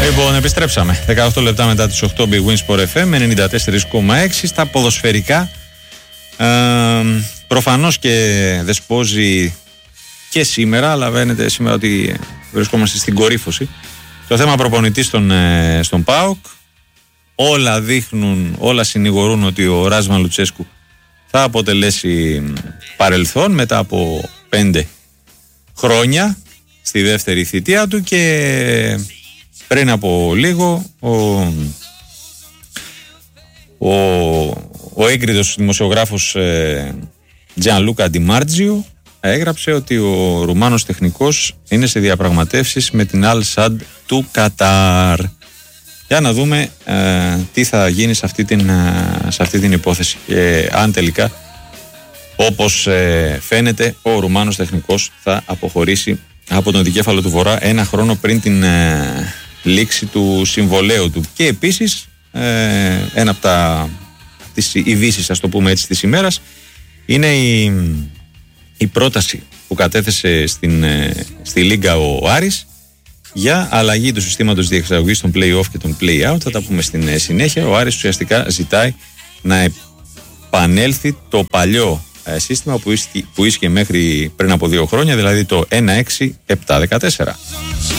Λοιπόν, επιστρέψαμε. 18 λεπτά μετά τις 8, Big Win Sport FM 94,6 στα ποδοσφαιρικά. Προφανώς και δεσπόζει και σήμερα, αλλά φαίνεται σήμερα ότι βρισκόμαστε στην κορύφωση. Το θέμα προπονητή στον ΠΑΟΚ. Όλα δείχνουν, όλα συνηγορούν ότι ο Ράσμαν Λουτσέσκου θα αποτελέσει παρελθόν μετά από 5 χρόνια στη δεύτερη θητεία του, και πριν από λίγο ο έγκριτος δημοσιογράφος Τζιανλούκα Ντιμάρτζιο έγραψε ότι ο Ρουμάνος τεχνικός είναι σε διαπραγματεύσεις με την Al Sadd του Κατάρ. Για να δούμε τι θα γίνει σε αυτή την υπόθεση, και αν τελικά, όπως φαίνεται, ο Ρουμάνος τεχνικός θα αποχωρήσει από τον δικέφαλο του Βορρά 1 χρόνο πριν την λήξη του συμβολαίου του. Και επίσης ένα από τις ειδήσεις, ας το πούμε έτσι, της ημέρας είναι η πρόταση που κατέθεσε στη Λίγκα ο Άρης για αλλαγή του συστήματος διεξαγωγής των play-off και των play-out. Θα τα πούμε στην συνέχεια. Ο Άρης ουσιαστικά ζητάει να επανέλθει το παλιό σύστημα που ίσχυε μέχρι πριν από 2 χρόνια, δηλαδή το 1-6-7-14.